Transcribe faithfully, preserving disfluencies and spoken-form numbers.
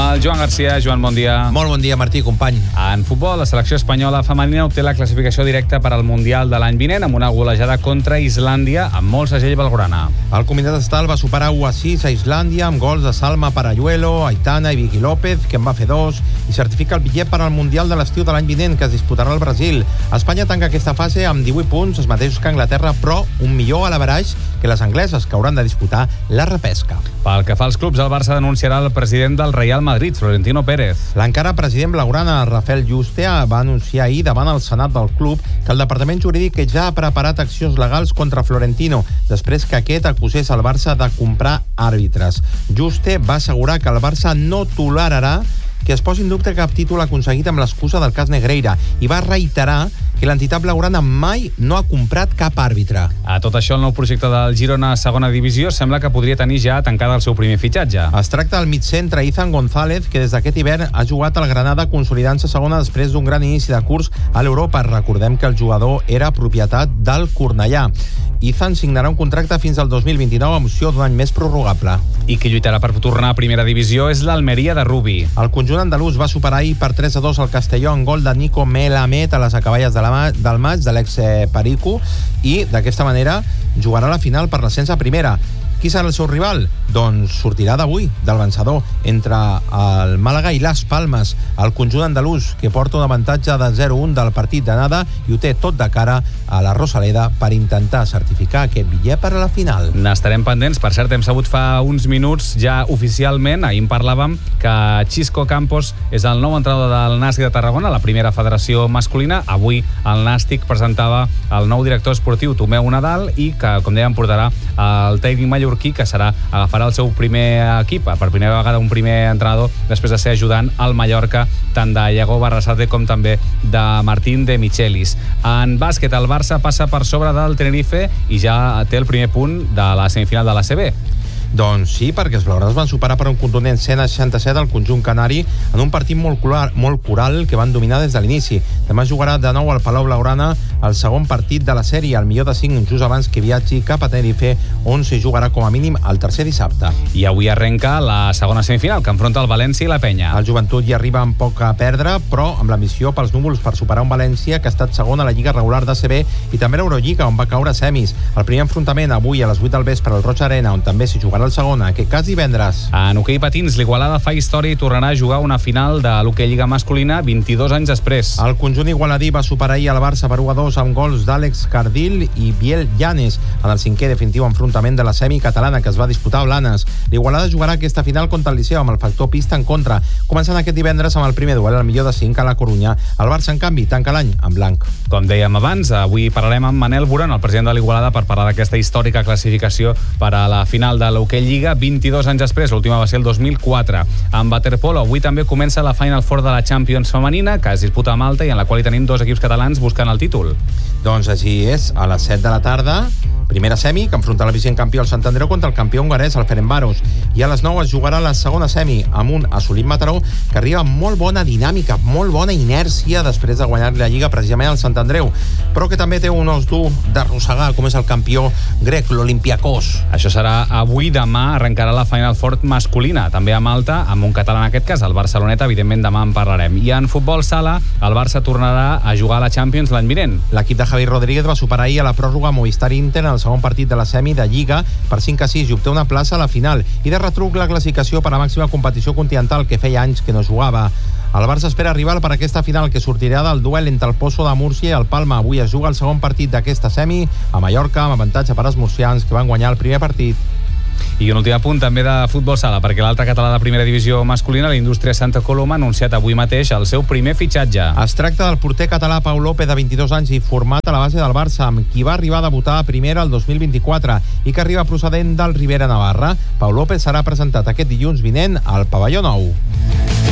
el Joan Garcia. Joan, bon dia. Molt bon dia, Martí, company. En futbol, la selecció espanyola femenina obté la classificació directa per al Mundial de l'any vinent amb una golejada contra Islàndia amb molt segell blaugrana. El comitè estatal va superar u a sis a Islàndia amb gols de Salma Parayuelo, Aitana i Vicky López, que en va fer dos, i certifica el bitllet per al Mundial de l'estiu de l'any vinent, que es disputarà al Brasil. Espanya tanca aquesta fase amb divuit punts, els mateixos que Anglaterra, però un millor a l'averaix que les angleses, que hauran de disputar la repesca. Pel que fa als clubs, el Barça denunciarà el president del Real Madrid, Florentino Pérez. L'encara president blaugrana, Rafael Juste, va anunciar ahir davant el Senat del club que el departament jurídic ja ha preparat accions legals contra Florentino, després que aquest acusés el Barça de comprar àrbitres. Juste va assegurar que el Barça no tolerarà que es posi en dubte cap títol aconseguit amb l'excusa del cas Negreira i va reiterar que l'entitat blaugrana mai no ha comprat cap àrbitre. A tot això, el nou projecte del Girona a segona divisió sembla que podria tenir ja tancada el seu primer fitxatge. Es tracta del migcentre Izan González, que des d'aquest hivern ha jugat al Granada consolidant-se segona després d'un gran inici de curs a l'Europa. Recordem que el jugador era propietat del Cornellà. Izan signarà un contracte fins al dos mil vint-i-nou amb opció d'un any més prorrogable. I qui lluitarà per tornar a primera divisió és l'Almeria de Rubi. El conjunt andalús va superar ahir per tres a dos al Castelló en gol de Nico Melamed a les acaballes de la ma- del maig de l'ex-Perico i d'aquesta manera jugarà la final per l'ascens a primera. Qui serà el seu rival? Doncs sortirà d'avui, del vencedor, entre el Màlaga i les Palmes. El conjunt andalús, que porta un avantatge de zero a un del partit d'anada i ho té tot de cara a la Rosaleda per intentar certificar aquest bitllet per a la final. N'estarem pendents. Per cert, hem sabut fa uns minuts ja oficialment, ahir en parlàvem, que Xisco Campos és el nou entrenador del Nàstic de Tarragona, la primera federació masculina. Avui el Nàstic presentava el nou director esportiu, Tomeu Nadal, i que, com dèiem, portarà el tècnic mallorquí, que serà agafarà el seu primer equip, per primera vegada un primer entrenador després de ser ajudant al Mallorca tant de Iago Barrasate com també de Martín de Michelis. En bàsquet, el Barça passa per sobre del Tenerife i ja té el primer punt de la semifinal de l'A C B. Doncs sí, perquè els blaugranes van superar per un contundent cent a seixanta-set al conjunt canari en un partit molt coral, molt coral que van dominar des de l'inici. Demà jugarà de nou al Palau Blaugrana el segon partit de la sèrie, el millor de cinc, just abans que viatgi cap a Tenerife, on s'hi jugarà com a mínim el tercer dissabte. I avui arrenca la segona semifinal, que enfronta el València i la Penya. El Joventut hi arriba amb poc a perdre, però amb la missió pels núvols per superar un València que ha estat segon a la Lliga regular d'A C B i també a l'Eurolliga, on va caure a semis. El primer enfrontament avui a les vuit del vespre al Roig Arena, on també s'hi jugarà el segon, en aquest cas divendres. En hoquei patins, l'Igualada fa història i tornarà a jugar una final de l'hoquei Lliga masculina vint-i-dos anys després. El conjunt igualadí va superar ahir el Barça per u a dos amb gols d'Àlex Cardil i Biel Llanes en el cinquè definitiu enfrontament de la semi catalana que es va disputar a Blanes. L'Igualada jugarà aquesta final contra el Liceu amb el factor pista en contra, començant aquest divendres amb el primer duel al millor de cinc a la Corunya. El Barça, en canvi, tanca l'any en blanc. Com dèiem abans, avui parlarem amb Manel Buran, el president de l'Igualada, per parlar d'aquesta històrica classificació per a la final de l'hoquei Lliga vint-i-dos anys després, l'última va ser el dos mil quatre. En waterpolo, avui també comença la Final Four de la Champions femenina, que es disputa a Malta i en la qual hi tenim dos equips catalans buscant el títol. Doncs així és, a les set de la tarda, primera semi, que enfronta el vigent campió el Sant Andreu contra el campió hongarès, el Ferencváros. I a les nou es jugarà la segona semi, amb un assolit Mataró, que arriba amb molt bona dinàmica, molt bona inèrcia després de guanyar la Lliga precisament al Sant Andreu, però que també té un os dur d'arrossegar, com és el campió grec, l'Olympiakos. Això serà avui, demà arrencarà la Final Four masculina, també a Malta, amb un català en aquest cas, el Barceloneta, evidentment demà en parlarem. I en futbol sala, el Barça tornarà a jugar a la Champions l'any vinent. L'equip de Javi Rodríguez va superar ahir a la pròrroga Movistar Inter en el segon partit de la semi de Lliga per cinc a sis i obté una plaça a la final i de retruc la classificació per a màxima competició continental, que feia anys que no jugava. El Barça espera arribar per aquesta final, que sortirà del duel entre el Pozo de Múrcia i el Palma. Avui es juga el segon partit d'aquesta semi a Mallorca, amb avantatge per als murcians, que van guanyar el primer partit. I un últim apunt també de futbol sala, perquè l'altre català de primera divisió masculina, la Indústria Santa Coloma, ha anunciat avui mateix el seu primer fitxatge. Es tracta del porter català Pau López, de vint-i-dos anys i format a la base del Barça, amb qui va arribar a debutar a primera el dos mil vint-i-quatre i que arriba procedent del Ribera Navarra. Pau López serà presentat aquest dilluns vinent al Pavelló Nou.